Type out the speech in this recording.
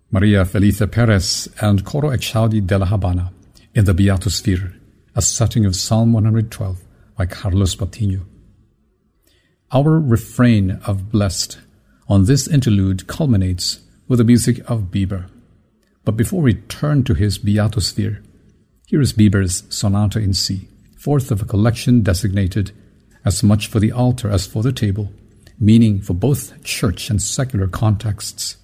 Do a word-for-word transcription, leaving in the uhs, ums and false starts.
Maria Felicia Perez and Coro Echaudi de la Habana in the Beatosphere, a setting of Psalm one hundred twelve by Carlos Patiño. Our refrain of Blessed on this interlude culminates with the music of Bieber. But before we turn to his Beatosphere, here is Bieber's Sonata in C, fourth of a collection designated as much for the altar as for the table, meaning for both church and secular contexts.